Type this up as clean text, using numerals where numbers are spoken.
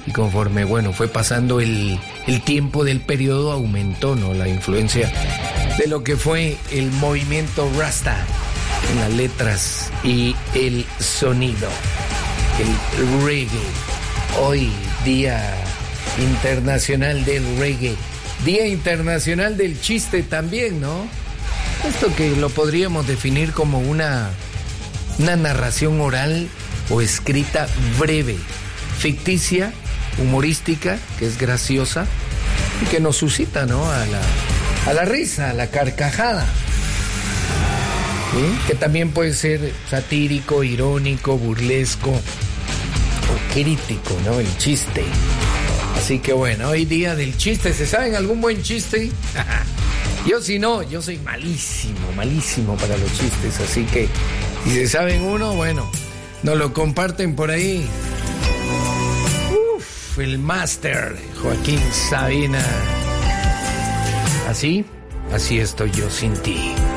Y conforme, bueno, fue pasando el tiempo del periodo, aumentó, ¿no?, la influencia de lo que fue el movimiento Rasta en las letras y el sonido, el reggae. Hoy, Día Internacional del Reggae, Día Internacional del Chiste también, ¿no? Esto que lo podríamos definir como una narración oral o escrita breve, ficticia, humorística, que es graciosa y que nos suscita, ¿no?, a la risa, a la carcajada. ¿Sí? Que también puede ser satírico, irónico, burlesco o crítico, ¿no? El chiste. Así que bueno, hoy día del chiste. ¿Se saben algún buen chiste? Yo si no, yo soy malísimo para los chistes. Así que si se saben uno, bueno, nos lo comparten por ahí. El máster Joaquín Sabina. Así estoy yo sin ti.